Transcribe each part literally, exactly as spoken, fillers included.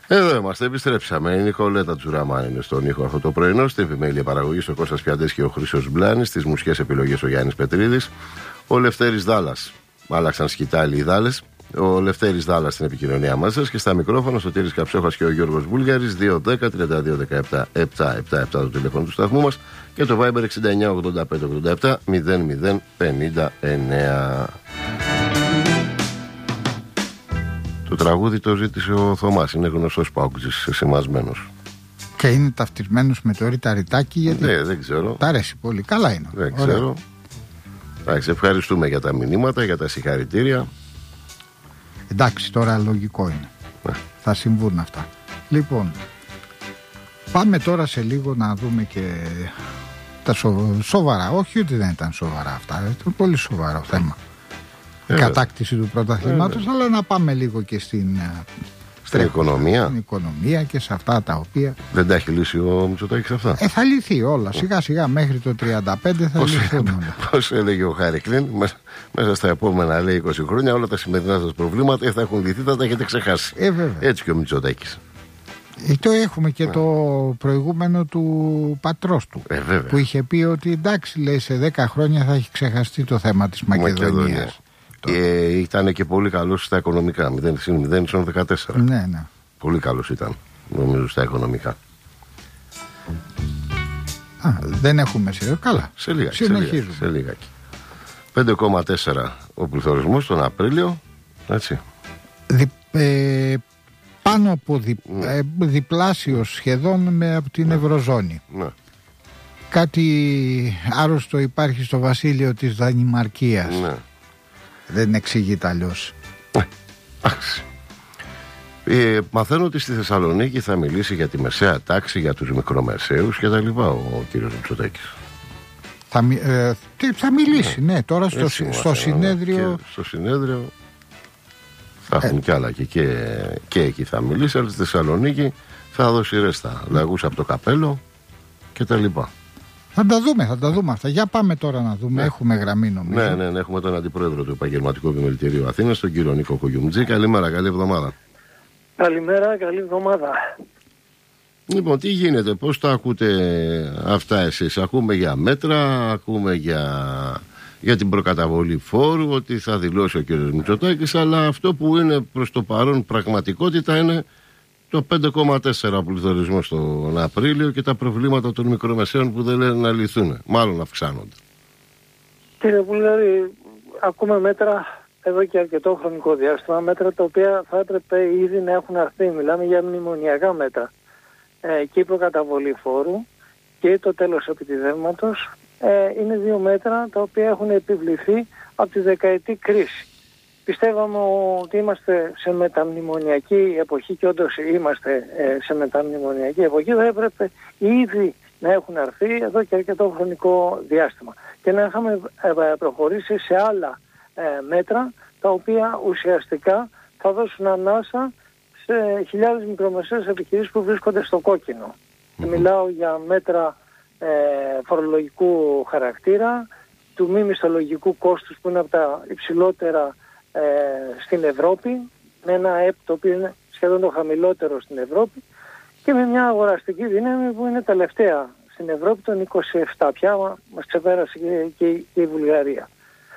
Εδώ είμαστε, επιστρέψαμε. Η Νικολέτα Τζουράμαν είναι στον ήχο αυτό το πρωινό. Στην επιμέλεια παραγωγής ο Κώστας Πιαντές και ο Χρήστος Μπλάνης. Στις μουσικές επιλογές ο Γιάννης Πετρίδης. Ο Λευτέρης Δάλλας. Άλλαξαν σκητάλοι οι Δάλλες. Ο Λευτέρης Δάλλας στην επικοινωνία μας σας και στα μικρόφωνα ο Τήρης Καψόχας και ο Γιώργος Βούλγαρης. δύο δέκα τριάντα δύο δεκαεπτά επτακόσια εβδομήντα επτά το τηλέφωνο του σταθμού μας και το Viber εξήντα εννιά ογδόντα πέντε ογδόντα επτά μηδέν μηδέν πενήντα εννέα. Το τραγούδι το ζήτησε ο Θωμάς, είναι γνωστός παόκτζης, σημασμένος. Και είναι ταυτισμένος με το Ρίτα Ρητάκι, γιατί ναι, δεν ξέρω. Τ' αρέσει πολύ, καλά είναι. Δεν Ωραία. ξέρω. Εντάξει, ευχαριστούμε για τα μηνύματα, για τα συγχαρητήρια. Εντάξει, τώρα λογικό είναι. Ναι. Θα συμβούν αυτά. Λοιπόν, πάμε τώρα σε λίγο να δούμε και τα σο... σοβαρά. Όχι ότι δεν ήταν σοβαρά αυτά, ήταν πολύ σοβαρό θέμα. Η ε, κατάκτηση του πρωταθλήματος, ε, αλλά να πάμε λίγο και στην, στην οικονομία. Στην οικονομία και σε αυτά τα οποία. Δεν τα έχει λύσει ο Μητσοτάκης αυτά. Ε, θα λυθεί όλα. Σιγά σιγά μέχρι το τριάντα πέντε θα λυθούν όλα. Πώς έλεγε ο Χάρικλιν, μέσα, μέσα στα επόμενα λέει είκοσι χρόνια όλα τα σημερινά σας προβλήματα θα έχουν λυθεί, θα τα έχετε ξεχάσει. Ε, Έτσι και ο Μητσοτάκης. Ε, το έχουμε και ναι. το προηγούμενο του πατρός του, ε, που είχε πει ότι εντάξει, λέει, σε δέκα χρόνια θα έχει ξεχαστεί το θέμα της Μακεδονίας. Μακεδονία. Ε, ήταν και πολύ καλός στα οικονομικά. μηδέν συν μηδέν ίσον δεκατέσσερα. Ναι, ναι. Πολύ καλός ήταν, νομίζω, στα οικονομικά. Α, δεν έχουμε σειρά. Καλά. Σε λίγα. Συνεχίζουμε. Σε λίγακι. πέντε κόμμα τέσσερα ο πληθωρισμός τον Απρίλιο. Έτσι. Δι, ε, πάνω από δι, ναι. ε, διπλάσιος σχεδόν με από την ναι. Ευρωζώνη. Ναι. Κάτι άρρωστο υπάρχει στο βασίλειο της Δανημαρκίας. Ναι. Δεν εξηγείται αλλιώς. Εντάξει. Ε, μαθαίνω ότι στη Θεσσαλονίκη θα μιλήσει για τη μεσαία τάξη, για τους μικρομεσαίους και τα λοιπά ο κύριος Μητσοτάκης. Θα, ε, θα μιλήσει, ναι, ναι τώρα στο, στο, στο συνέδριο. Στο συνέδριο θα έχουν ε. κι άλλα και, και, και εκεί θα μιλήσει, αλλά στη Θεσσαλονίκη θα δώσει ρέστα, λαγούς από το καπέλο και τα λοιπά. Θα τα δούμε, θα τα δούμε αυτά. Για πάμε τώρα να δούμε. Ναι. Έχουμε γραμμή, νομίζω. Ναι, ναι, ναι, έχουμε τον Αντιπρόεδρο του Επαγγελματικού Επιμελητηρίου Αθήνας, τον κύριο Νίκο Κογιουμτζή. Καλημέρα, καλή εβδομάδα. Καλημέρα, καλή εβδομάδα. Λοιπόν, τι γίνεται, πώς τα ακούτε αυτά εσείς? Ακούμε για μέτρα, ακούμε για, για την προκαταβολή φόρου, ότι θα δηλώσει ο κύριος Μητσοτάκης, αλλά αυτό που είναι προς το παρόν πραγματικότητα είναι το πέντε κόμμα τέσσερα πληθωρισμό στον Απρίλιο και τα προβλήματα των μικρομεσαίων που δεν λένε να λυθούν. Μάλλον αυξάνονται. Κύριε Βουλγαρή, ακούμε μέτρα εδώ και αρκετό χρονικό διάστημα, μέτρα τα οποία θα έπρεπε ήδη να έχουν αρθεί. Μιλάμε για μνημονιακά μέτρα. Ε, και η προκαταβολή φόρου και το τέλος επιτιδεύματος ε, είναι δύο μέτρα τα οποία έχουν επιβληθεί από τη δεκαετή κρίση. Πιστεύαμε ότι είμαστε σε μεταμνημονιακή εποχή και όντως είμαστε ε, σε μεταμνημονιακή εποχή. Θα έπρεπε ήδη να έχουν αρθεί εδώ και αρκετό χρονικό διάστημα και να είχαμε ε, προχωρήσει σε άλλα ε, μέτρα τα οποία ουσιαστικά θα δώσουν ανάσα σε χιλιάδες μικρομεσαίες επιχειρήσεις που βρίσκονται στο κόκκινο. Mm-hmm. Μιλάω για μέτρα ε, φορολογικού χαρακτήρα, του μη μισθολογικού κόστους που είναι από τα υψηλότερα ε, στην Ευρώπη, με ένα ΑΕΠ το οποίο είναι σχεδόν το χαμηλότερο στην Ευρώπη και με μια αγοραστική δύναμη που είναι τελευταία στην Ευρώπη, των είκοσι επτά πια, μας ξεπέρασε και, και, και η Βουλγαρία.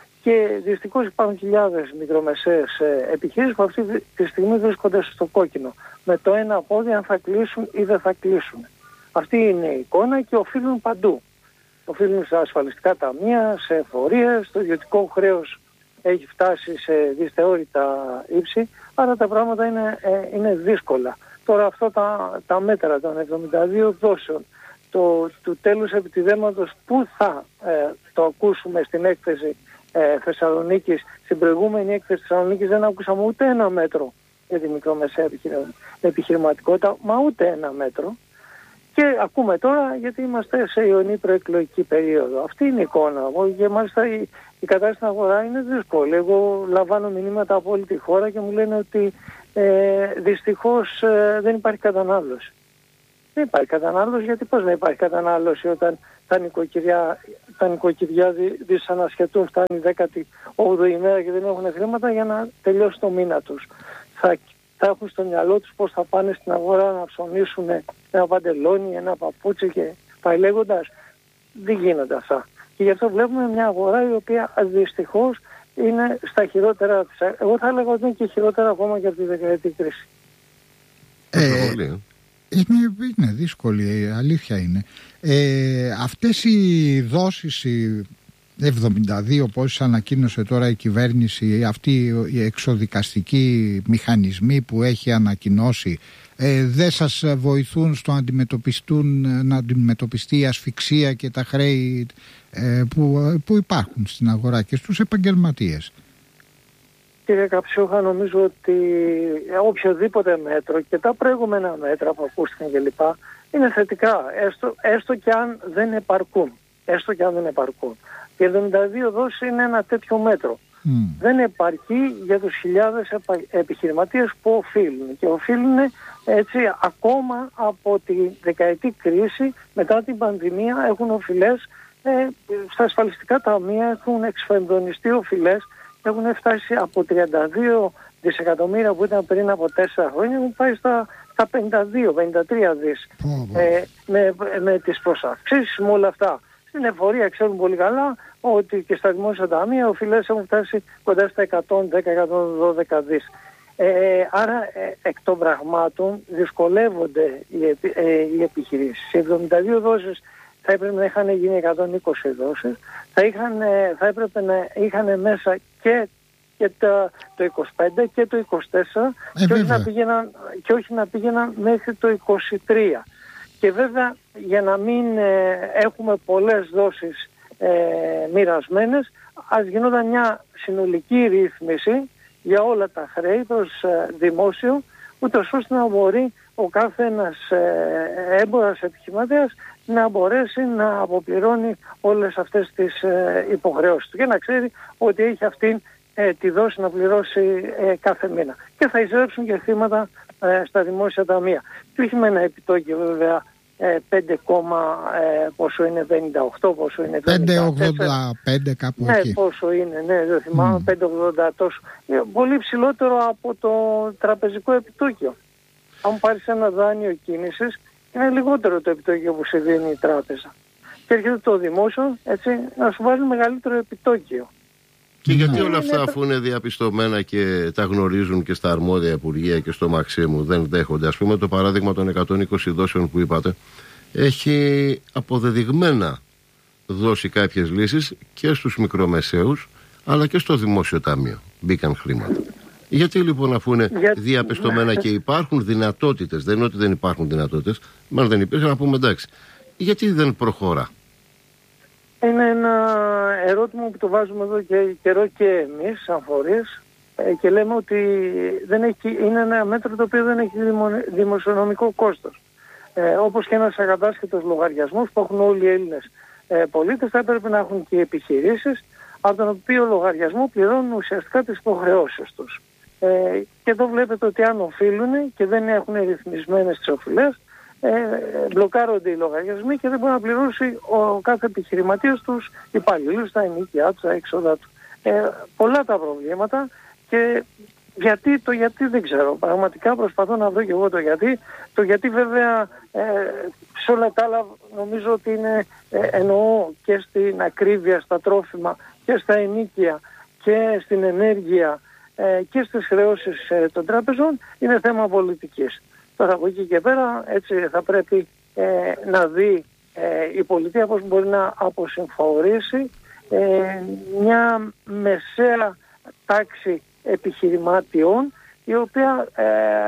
Και δυστυχώς υπάρχουν χιλιάδες μικρομεσαίες ε, επιχειρήσεις που αυτή τη στιγμή βρίσκονται στο κόκκινο. Με το ένα πόδι αν θα κλείσουν ή δεν θα κλείσουν. Αυτή είναι η εικόνα και οφείλουν παντού. Οφείλουν σε ασφαλιστικά ταμεία, σε εφορίες, το ιδιωτικό χρέος έχει φτάσει σε δυσθεώρητα ύψη, άρα τα πράγματα είναι, ε, είναι δύσκολα. Τώρα αυτά τα, τα μέτρα των εβδομήντα δύο εκδόσεων, το, του τέλους επιτιδέματος που θα ε, το ακούσουμε στην έκθεση Ε, Θεσσαλονίκης, στην προηγούμενη έκθεση Θεσσαλονίκης δεν ακούσαμε ούτε ένα μέτρο για τη μικρομεσαία επιχειρηματικότητα, μα ούτε ένα μέτρο. Και ακούμε τώρα γιατί είμαστε σε ιονή προεκλογική περίοδο. Αυτή είναι η εικόνα. Και μάλιστα η, η κατάσταση στην αγορά είναι δύσκολη. Εγώ λαμβάνω μηνύματα από όλη τη χώρα και μου λένε ότι ε, δυστυχώς ε, δεν υπάρχει κατανάλωση. Δεν υπάρχει κατανάλωση, γιατί πώς να υπάρχει κατανάλωση όταν τα νοικοκυριά, τα νοικοκυριά δι, δυσανασχετούν, φτάνει η δέκατη όγδοη ημέρα και δεν έχουν χρήματα για να τελειώσει το μήνα τους. Θα θα έχουν στο μυαλό τους πώς θα πάνε στην αγορά να ψωνίσουν ένα παντελόνι, ένα παπούτσι και πάει λέγοντας. Δεν γίνονται αυτά. Και γι' αυτό βλέπουμε μια αγορά η οποία δυστυχώς είναι στα χειρότερα της. Εγώ θα έλεγα ότι είναι και χειρότερα ακόμα και από τη δεκαετή κρίση. Ε, είναι, είναι δύσκολη, αλήθεια είναι. Ε, αυτές οι δόσεις, οι εβδομήντα δύο πόσες ανακοίνωσε τώρα η κυβέρνηση, αυτοί οι εξοδικαστικοί μηχανισμοί που έχει ανακοινώσει, ε, δεν σας βοηθούν στο να αντιμετωπιστούν, να αντιμετωπιστεί η ασφυξία και τα χρέη ε, που, που υπάρχουν στην αγορά και στους επαγγελματίες? Κύριε Καψιούχα, νομίζω ότι οποιοδήποτε μέτρο και τα προηγούμενα μέτρα που ακούστηκαν κλπ. Είναι θετικά, έστω, έστω και αν δεν επαρκούν. Έστω και αν δεν επαρκούν. Οι εβδομήντα δύο δόσεις είναι ένα τέτοιο μέτρο. Mm. Δεν επαρκεί για τους χιλιάδες επα... επιχειρηματίες που οφείλουν. Και οφείλουν έτσι ακόμα από τη δεκαετή κρίση, μετά την πανδημία, έχουν οφειλές ε, στα ασφαλιστικά ταμεία, έχουν εξφενδονιστεί οφειλές, έχουν φτάσει από τριάντα δύο δισεκατομμύρια που ήταν πριν από τέσσερα χρόνια, έχουν πάει στα, στα πενήντα δύο πενήντα τρία δις. Mm. Ε, με, με τις προσαυξήσεις, με όλα αυτά. Στην εφορία ξέρουν πολύ καλά ότι και στα δημόσια ταμεία οφειλές έχουν φτάσει κοντά στα εκατόν δέκα με εκατόν δώδεκα δις. Ε, άρα ε, εκ των πραγμάτων δυσκολεύονται οι, επι, ε, οι επιχειρήσεις. Οι εβδομήντα δύο δόσεις θα έπρεπε να είχαν γίνει εκατόν είκοσι δόσεις, θα, είχαν, ε, θα έπρεπε να είχαν μέσα και, και το, το είκοσι πέντε και το είκοσι τέσσερα ε, και, όχι να πήγαιναν, και όχι να πήγαιναν μέχρι το είκοσι τρία. Και βέβαια για να μην ε, έχουμε πολλές δόσεις ε, μοιρασμένες, ας γινόταν μια συνολική ρύθμιση για όλα τα χρέη προς ε, δημόσιο, ούτως ώστε να μπορεί ο κάθε ένας ε, έμπορας επιχειρηματίας να μπορέσει να αποπληρώνει όλες αυτές τις ε, υποχρεώσεις του και να ξέρει ότι έχει αυτήν ε, τη δόση να πληρώσει ε, κάθε μήνα. Και θα εισρέψουν και χρήματα ε, στα δημόσια ταμεία. Και όχι με ένα επιτόκιο βέβαια ε, πέντε, ε, πόσο είναι, πενήντα οκτώ, πόσο είναι, πέντε ογδόντα πέντε κάπου ναι, εκεί. πόσο είναι, ναι, δεν θυμάμαι, mm. πέντε ογδόντα τόσο. Ε, πολύ ψηλότερο από το τραπεζικό επιτόκιο. Αν πάρεις ένα δάνειο κίνησης, είναι λιγότερο το επιτόκιο που σε δίνει η τράπεζα. Και έρχεται το δημόσιο, έτσι, να σου βάζει μεγαλύτερο επιτόκιο. Και γιατί όλα αυτά, αφού είναι διαπιστωμένα και τα γνωρίζουν και στα αρμόδια υπουργεία και στο Μαξίμου, δεν δέχονται? Ας πούμε το παράδειγμα των εκατόν είκοσι δόσεων που είπατε, έχει αποδεδειγμένα δώσει κάποιες λύσεις και στους μικρομεσαίους, αλλά και στο δημόσιο ταμείο μπήκαν χρήματα. Γιατί λοιπόν, αφού είναι Για... διαπιστωμένα και υπάρχουν δυνατότητες, δεν είναι ότι δεν υπάρχουν δυνατότητες, μάλλον δεν υπήρχαν, να πούμε εντάξει, γιατί δεν προχωρά? Είναι ένα ερώτημα που το βάζουμε εδώ και καιρό και εμείς σαν φορείς και λέμε ότι δεν έχει, είναι ένα μέτρο το οποίο δεν έχει δημοσιονομικό κόστος. Ε, όπως και ένας ακατάσχετος λογαριασμός που έχουν όλοι οι Έλληνες ε, πολίτες, θα έπρεπε να έχουν και οι επιχειρήσεις, από τον οποίο λογαριασμό πληρώνουν ουσιαστικά τις υποχρεώσεις τους. Ε, και εδώ βλέπετε ότι αν οφείλουν και δεν έχουν ρυθμισμένες τις οφειλές, Ε, μπλοκάρονται οι λογαριασμοί και δεν μπορεί να πληρώσει ο κάθε επιχειρηματίας τους υπαλλήλους, τα ενοίκια του, τα έξοδα του. Ε, πολλά τα προβλήματα και γιατί, το γιατί δεν ξέρω. Πραγματικά προσπαθώ να βρω και εγώ το γιατί. Το γιατί βέβαια ε, σε όλα τα άλλα νομίζω ότι είναι, ε, εννοώ και στην ακρίβεια στα τρόφιμα και στα ενοίκια και στην ενέργεια ε, και στις χρεώσεις ε, των τράπεζων, είναι θέμα πολιτικής. Τώρα από εκεί και πέρα έτσι θα πρέπει ε, να δει ε, η πολιτεία πώς μπορεί να αποσυμφορήσει ε, μια μεσαία τάξη επιχειρηματιών, η οποία ε,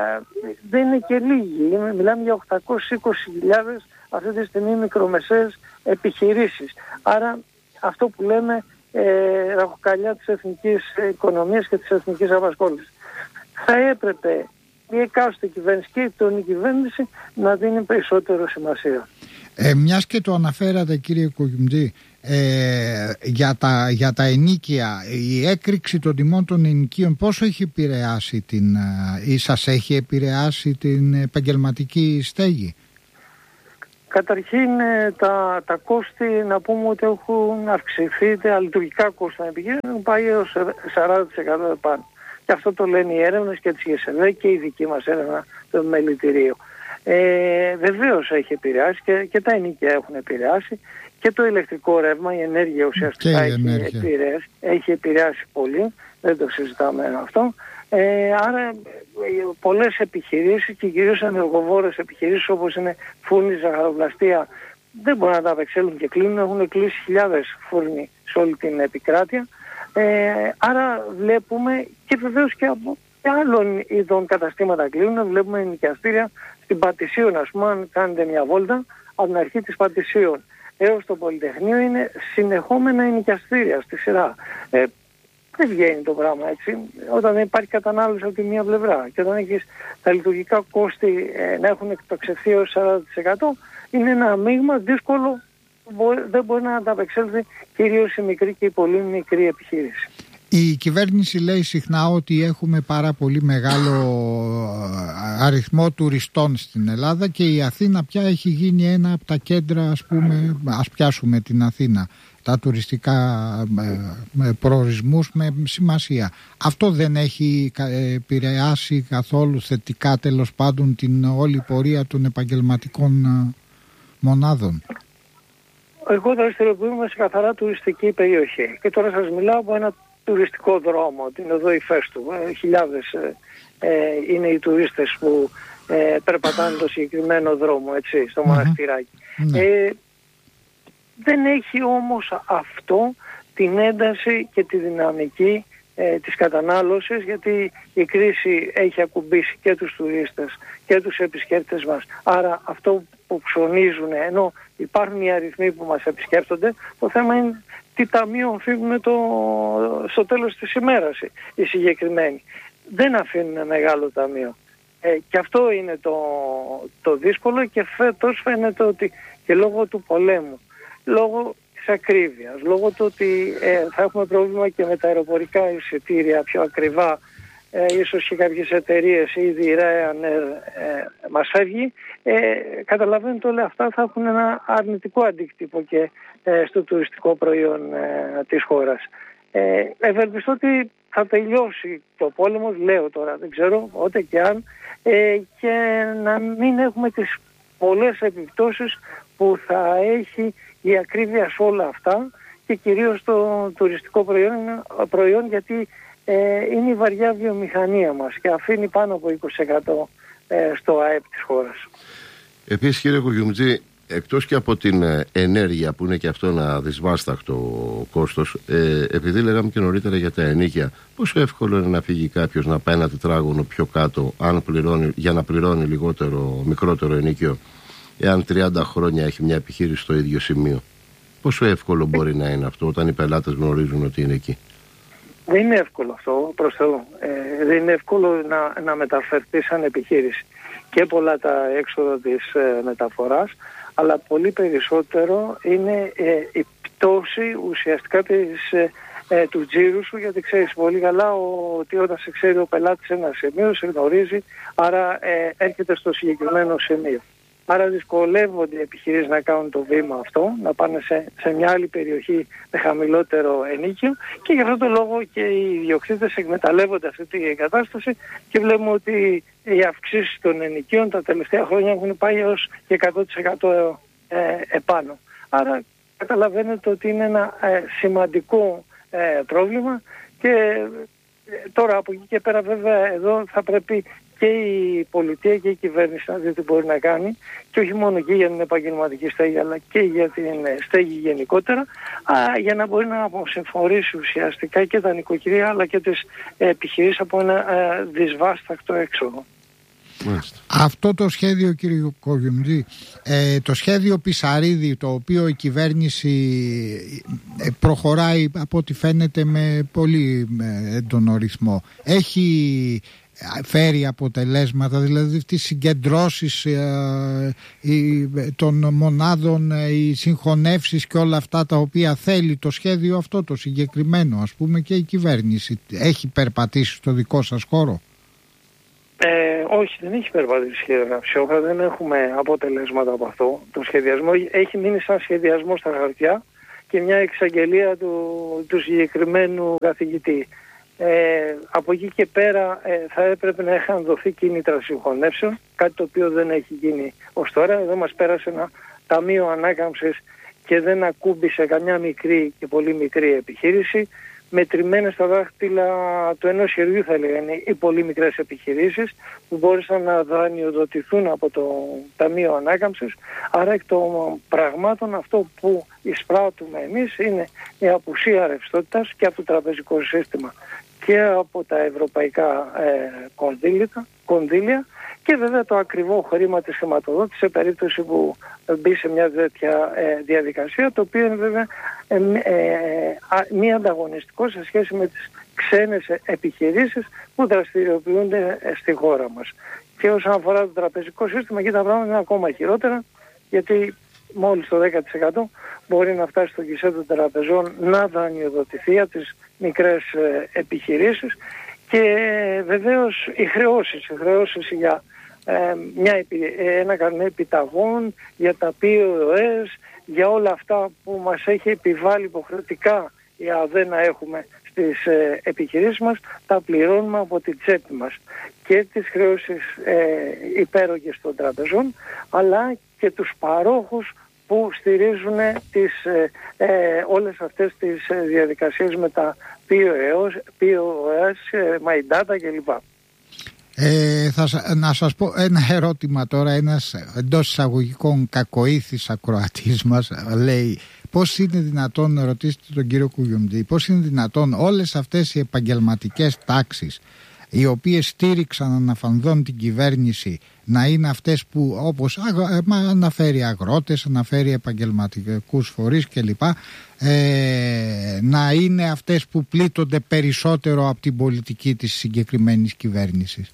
δεν είναι και λίγη. Μιλάμε για οκτακόσιες είκοσι χιλιάδες αυτή τη στιγμή μικρομεσαίες επιχειρήσεις. Άρα αυτό που λέμε ε, ραχοκαλιά της εθνικής οικονομίας και της εθνικής απασχόλησης. Θα έπρεπε η εκάστοτε κυβέρνηση και η τωρινή κυβέρνηση να δίνει περισσότερο σημασία. Ε, μιας και το αναφέρατε κύριε Κοκκιουμτζή, ε, για, τα, για τα ενοίκια, η έκρηξη των τιμών των ενοικίων πόσο έχει επηρεάσει την, ή σας έχει επηρεάσει την επαγγελματική στέγη? Καταρχήν τα, τα κόστη να πούμε ότι έχουν αυξηθεί, τα λειτουργικά κόστη των επιχειρήσεων έχουν πάει έως σαράντα τοις εκατό επάνω. Και αυτό το λένε οι έρευνες και της ΓΕΣΕΒΕ και η δική μας έρευνα το μελητηρίο. Ε, βεβαίως έχει επηρεάσει και, και τα ενοίκια έχουν επηρεάσει και το ηλεκτρικό ρεύμα, η ενέργεια ουσιαστικά η έχει, ενέργεια. Επηρεάσει, έχει επηρεάσει πολύ, δεν το συζητάμε αυτό. Ε, άρα πολλές επιχειρήσεις και κυρίως ενεργοβόρες επιχειρήσεις όπως είναι φούρνη, ζαχαροπλαστεία δεν μπορούν να τα απεξέλθουν και κλείνουν, έχουν κλείσει χιλιάδες φούρνοι σε όλη την επικράτεια. Ε, άρα βλέπουμε και βεβαίως και από και άλλων ειδών καταστήματα κλείνουν, βλέπουμε ενοικιαστήρια στην Πατησίων, ας πούμε, αν κάνετε μια βόλτα από την αρχή της Πατησίων έως το Πολυτεχνείο είναι συνεχόμενα ενοικιαστήρια στη σειρά. Ε, δεν βγαίνει το πράγμα έτσι, όταν δεν υπάρχει κατανάλωση από τη μία πλευρά και όταν έχεις τα λειτουργικά κόστη ε, να έχουν εκτοξευθεί έως σαράντα τοις εκατό είναι ένα μείγμα δύσκολο που δεν μπορεί να ανταπεξέλθει κυρίως η μικρή και η πολύ μικρή επιχείρηση. Η κυβέρνηση λέει συχνά ότι έχουμε πάρα πολύ μεγάλο αριθμό τουριστών στην Ελλάδα και η Αθήνα πια έχει γίνει ένα από τα κέντρα, ας πούμε, ας πιάσουμε την Αθήνα, τα τουριστικά προορισμούς με σημασία. Αυτό δεν έχει επηρεάσει καθόλου θετικά τέλος πάντων την όλη πορεία των επαγγελματικών μονάδων? Εγώ δραστηριοποιούμαι σε καθαρά τουριστική περιοχή και τώρα σας μιλάω από ένα τουριστικό δρόμο, την οδό Ηφαίστου. Ε, χιλιάδες ε, ε, είναι οι τουρίστες που ε, περπατάνε το συγκεκριμένο δρόμο, έτσι, στο mm-hmm. μοναστηράκι. Mm-hmm. Ε, δεν έχει όμως αυτό την ένταση και τη δυναμική ε, της κατανάλωσης, γιατί η κρίση έχει ακουμπήσει και τους τουρίστες και τους επισκέπτες μας. Άρα αυτό που ψωνίζουν, ενώ υπάρχουν οι αριθμοί που μας επισκέπτονται, το θέμα είναι τι ταμείο αφήνουν το, στο τέλος της ημέρας οι συγκεκριμένοι. Δεν αφήνουν μεγάλο ταμείο. Ε, και αυτό είναι το, το δύσκολο και φέτος φαίνεται ότι και λόγω του πολέμου, λόγω της ακρίβειας, λόγω του ότι ε, θα έχουμε πρόβλημα και με τα αεροπορικά εισιτήρια πιο ακριβά, ε, ίσως και κάποιες εταιρείες, ήδη η Ryanair ε, μας φεύγει, ε, καταλαβαίνετε όλα αυτά θα έχουν ένα αρνητικό αντίκτυπο και ε, στο τουριστικό προϊόν ε, της χώρας. Ε, ευελπιστώ ότι θα τελειώσει το πόλεμος, λέω τώρα, δεν ξέρω, ούτε και αν, ε, και να μην έχουμε τις πολλές επιπτώσεις που θα έχει η ακρίβεια σε όλα αυτά και κυρίως το τουριστικό προϊόν, προϊόν γιατί ε, είναι η βαριά βιομηχανία μας και αφήνει πάνω από είκοσι τοις εκατό ε, στο ΑΕΠ της χώρας. Επίσης, κύριε Κογιουμτζή, εκτός και από την ενέργεια που είναι και αυτό ένα δυσβάσταχτο κόστος, ε, επειδή λέγαμε και νωρίτερα για τα ενοίκια, πόσο εύκολο είναι να φύγει κάποιος να πάει ένα τετράγωνο πιο κάτω αν πληρώνει, για να πληρώνει λιγότερο, μικρότερο ενοίκιο, εάν τριάντα χρόνια έχει μια επιχείρηση στο ίδιο σημείο? Πόσο εύκολο μπορεί να είναι αυτό όταν οι πελάτες γνωρίζουν ότι είναι εκεί? Δεν είναι εύκολο αυτό, προς Θεού. Ε, δεν είναι εύκολο να, να μεταφερθεί σαν επιχείρηση. Και πολλά τα έξοδα της ε, μεταφοράς, αλλά πολύ περισσότερο είναι ε, η πτώση ουσιαστικά της, ε, ε, του τζίρου σου, γιατί ξέρεις πολύ καλά ο, ότι όταν σε ξέρει ο πελάτης ένα σημείο, σε γνωρίζει, άρα ε, έρχεται στο συγκεκριμένο σημείο. Άρα δυσκολεύονται οι επιχειρήσεις να κάνουν το βήμα αυτό, να πάνε σε, σε μια άλλη περιοχή με χαμηλότερο ενίκιο και γι' αυτό το λόγο και οι ιδιοκτήτες εκμεταλλεύονται αυτή την κατάσταση και βλέπουμε ότι οι αυξήσεις των ενοικίων τα τελευταία χρόνια έχουν πάει έως και εκατό τοις εκατό ε, επάνω. Άρα καταλαβαίνετε ότι είναι ένα ε, σημαντικό ε, πρόβλημα και ε, τώρα από εκεί και πέρα βέβαια εδώ θα πρέπει και η πολιτεία και η κυβέρνηση να δει τι μπορεί να κάνει και όχι μόνο και για την επαγγελματική στέγη αλλά και για την στέγη γενικότερα α, για να μπορεί να αποσυμφορήσει ουσιαστικά και τα νοικοκυριά αλλά και τις επιχειρήσεις από ένα α, δυσβάστακτο έξοδο. Αυτό το σχέδιο, κύριε Κογιουμτζή, ε, το σχέδιο Πισαρίδη, το οποίο η κυβέρνηση προχωράει από ό,τι φαίνεται με πολύ έντονο ρυθμό, έχει φέρει αποτελέσματα, δηλαδή τις συγκεντρώσεις ε, ε, των μονάδων, ε, οι συγχωνεύσεις και όλα αυτά τα οποία θέλει το σχέδιο αυτό το συγκεκριμένο, ας πούμε, και η κυβέρνηση έχει περπατήσει στο δικό σας χώρο? Ε, όχι, δεν έχει περπατήσει, κύριε Γραψιόχα, δεν έχουμε αποτελέσματα από αυτό. Το σχεδιασμό έχει μείνει σαν σχεδιασμό στα χαρτιά και μια εξαγγελία του, του συγκεκριμένου καθηγητή. Ε, από εκεί και πέρα ε, θα έπρεπε να είχαν δοθεί κίνητρα συγχωνεύσεων, κάτι το οποίο δεν έχει γίνει ως τώρα. Εδώ μας πέρασε ένα ταμείο ανάκαμψης και δεν ακούμπησε καμιά μικρή και πολύ μικρή επιχείρηση. Μετρημένες στα δάχτυλα του ενός χεριού, θα έλεγα, είναι οι πολύ μικρές επιχειρήσεις που μπόρεσαν να δανειοδοτηθούν από το Ταμείο Ανάκαμψης. Άρα εκ των πραγμάτων αυτό που εισπράττουμε εμείς είναι η απουσία ρευστότητας και από το τραπεζικό σύστημα και από τα ευρωπαϊκά ε, κονδύλια, κονδύλια και βέβαια το ακριβό χρήμα της χρηματοδότησης σε περίπτωση που μπει σε μια τέτοια ε, διαδικασία, το οποίο είναι βέβαια ε, ε, μη ανταγωνιστικό σε σχέση με τις ξένες επιχειρήσεις που δραστηριοποιούνται ε, στη χώρα μας. Και όσον αφορά το τραπεζικό σύστημα, εκεί τα πράγματα είναι ακόμα χειρότερα, γιατί μόλις το δέκα τοις εκατό μπορεί να φτάσει στο γκισέ των τραπεζών να δανειοδοτηθεί από τις μικρές ε, επιχειρήσεις. Και βεβαίως οι χρεώσεις, οι χρεώσεις για ε, μια, ένα καρνέ επιταγών, για τα πι ο ες, για όλα αυτά που μας έχει επιβάλει υποχρεωτικά η ΑΔΕ να έχουμε στις ε, επιχειρήσεις μας, τα πληρώνουμε από την τσέπη μας. Και τις χρεώσεις ε, υπέρογες των τραπεζών, αλλά και τους παρόχους που στηρίζουν τις, ε, ε, όλες αυτές τις ε, διαδικασίες με τα πι ο ες, My Data κλπ. Ε, θα, να σας πω ένα ερώτημα τώρα. Ένας εντός εισαγωγικών κακοήθης ακροατής μας λέει: πώς είναι δυνατόν, να ρωτήσετε τον κύριο Κουγιουμτζή, πώς είναι δυνατόν όλες αυτές οι επαγγελματικές τάξεις οι οποίες στήριξαν αναφανδόν την κυβέρνηση να είναι αυτές που, όπως αναφέρει αγρότες, αναφέρει επαγγελματικούς φορείς κλπ, ε, να είναι αυτές που πλήττονται περισσότερο από την πολιτική της συγκεκριμένης κυβέρνησης?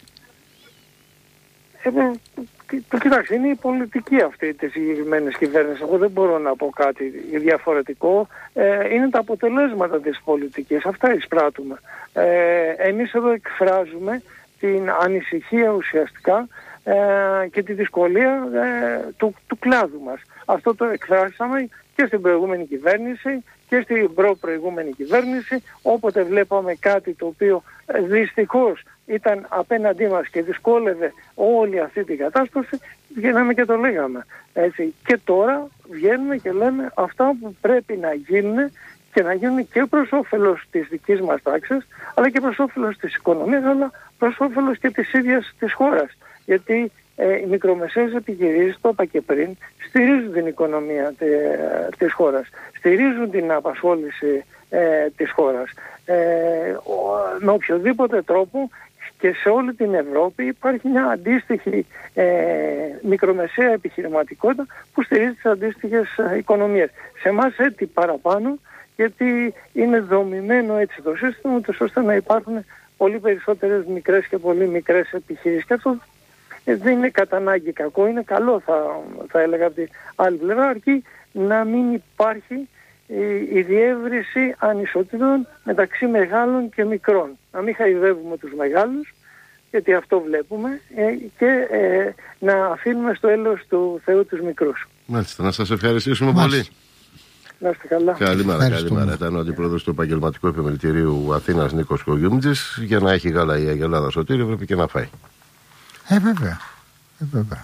Ε, κοιτάξτε, είναι η πολιτική αυτή της συγκεκριμένης κυβέρνησης. Εγώ δεν μπορώ να πω κάτι διαφορετικό. Ε, είναι τα αποτελέσματα της πολιτικής. Αυτά εισπράττουμε. Ε, εμείς εδώ εκφράζουμε την ανησυχία ουσιαστικά ε, και τη δυσκολία ε, του, του κλάδου μας. Αυτό το εκφράσαμε και στην προηγούμενη κυβέρνηση και στην προ-προηγούμενη κυβέρνηση, όποτε βλέπαμε κάτι το οποίο ε, δυστυχώς ήταν απέναντί μας και δυσκόλευε όλη αυτή την κατάσταση, βγαίναμε και το λέγαμε. Έτσι. Και τώρα βγαίνουμε και λέμε αυτά που πρέπει να γίνουν και να γίνουν και προς όφελος της δικής μας τάξης, αλλά και προς όφελος της οικονομίας, αλλά προς όφελος και της ίδιας της χώρας. Γιατί ε, οι μικρομεσαίες επιχειρήσεις, το είπα και πριν, στηρίζουν την οικονομία τε, της χώρας, στηρίζουν την απασχόληση ε, της χώρας. Ε, ο, με οποιοδήποτε τρόπο και σε όλη την Ευρώπη υπάρχει μια αντίστοιχη ε, μικρομεσαία επιχειρηματικότητα που στηρίζει τις αντίστοιχες οικονομίες. Σε εμάς έτσι παραπάνω, γιατί είναι δομημένο έτσι το σύστημα, ώστε να υπάρχουν πολύ περισσότερες μικρές και πολύ μικρές επιχειρήσεις. Και αυτό δεν είναι κατά ανάγκη κακό, είναι καλό θα, θα έλεγα από την άλλη πλευρά, αρκεί να μην υπάρχει η, η διεύρυνση ανισοτήτων μεταξύ μεγάλων και μικρών. Να μην χαϊδεύουμε τους μεγάλους, γιατί αυτό βλέπουμε, ε, και ε, να αφήνουμε στο έλεος του Θεού τους μικρούς. Μάλιστα, να σας ευχαριστήσουμε Μάλιστα. πολύ. Να είστε καλά. Καλημέρα, καλημέρα. Ήταν ο αντιπρόεδρος του Επαγγελματικού Επιμελητηρίου Αθήνας, Νίκος Κουγιουμτζής. Για να έχει γάλα η Αγελάδα Σωτήρη, πρέπει και να φάει. Ε, βέβαια. Ε, βέβαια.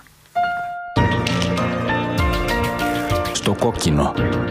Στο κόκκινο.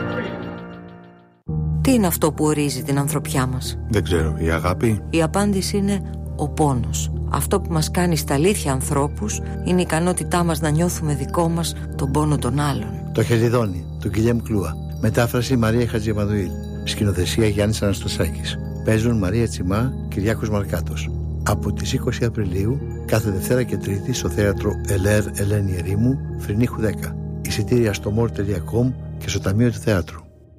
Τι είναι αυτό που ορίζει την ανθρωπιά μας? Δεν ξέρω, η αγάπη. Η απάντηση είναι ο πόνος. Αυτό που μας κάνει στα αλήθεια ανθρώπους είναι η ικανότητά μας να νιώθουμε δικό μας τον πόνο των άλλων. Το Χελιδόνι, του Γκυλιέμ Κλούα. Μετάφραση Μαρία Χατζημανουήλ. Σκηνοθεσία Γιάννης Αναστασάκης. Παίζουν Μαρία Τσιμά, Κυριάκος Μαρκάτος. Από τις είκοσι Απριλίου, κάθε Δευτέρα και Τρίτη στο θέατρο Ελέρ Ελένη Ερήμου, Φρυνίχου δέκα. Εισιτήρια στο μορ τελεία κομ και στο Ταμείο του Θεάτρου.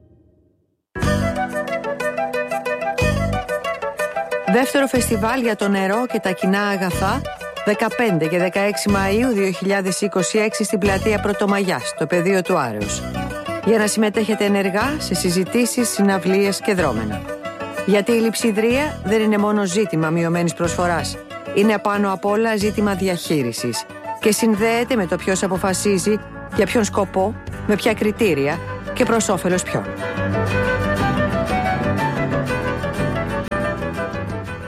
Δεύτερο φεστιβάλ για το νερό και τα κοινά αγαθά, δεκαπέντε και δεκαέξι Μαΐου δύο χιλιάδες είκοσι έξι στην πλατεία Πρωτομαγιάς, στο πεδίο του Άρεως. Για να συμμετέχετε ενεργά σε συζητήσεις, συναυλίες και δρόμενα. Γιατί η λειψιδρία δεν είναι μόνο ζήτημα μειωμένης προσφοράς. Είναι απάνω απ' όλα ζήτημα διαχείρισης. Και συνδέεται με το ποιος αποφασίζει, για ποιον σκοπό, με ποια κριτήρια και προς όφελος ποιον.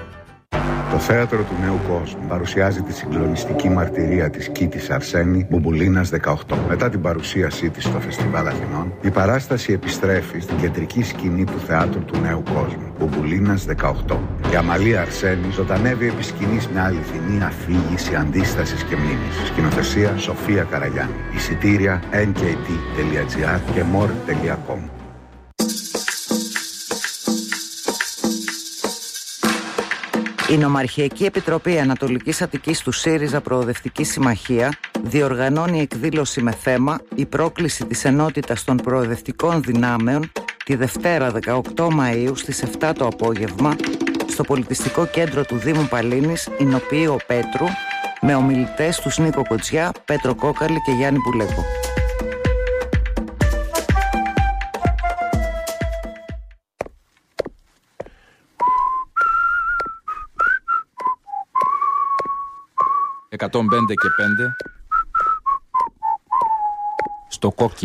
Το θέατρο του Νέου Κόσμου παρουσιάζει τη συγκλονιστική μαρτυρία της Κίτης Αρσένη Μπουμπουλίνας δεκαοκτώ. Μετά την παρουσίασή της στο Φεστιβάλ Αθηνών, η παράσταση επιστρέφει στην κεντρική σκηνή του θεάτρου του Νέου Κόσμου, Μπουμπουλίνας δεκαοκτώ. Η Αμαλία Αρσένη ζωντανεύει επί σκηνής μια αληθινή αφήγηση αντίστασης και μνήμης. Σκηνοθεσία Σοφία Καραγιάννη. Εισιτήρια εν κέι τι τελεία τζι άρ και μορ τελεία κομ. Η Νομαρχιακή Επιτροπή Ανατολικής Αττικής του ΣΥΡΙΖΑ Προοδευτική Συμμαχία διοργανώνει εκδήλωση με θέμα «Η πρόκληση της ενότητας των προοδευτικών δυνάμεων» τη Δευτέρα δεκαοκτώ Μαΐου στις επτά το απόγευμα στο Πολιτιστικό Κέντρο του Δήμου Παλίνης, Ηνοποιείο Πέτρου, με ομιλητές τους Νίκο Κοτζιά, Πέτρο Κόκαλη και Γιάννη Πουλέκο. εκατόν πέντε και πέντε στο κόκκινο.